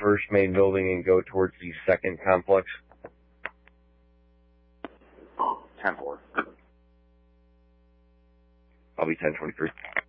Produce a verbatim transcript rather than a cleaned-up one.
first main building and go towards the second complex? ten four. I'll be ten twenty-three.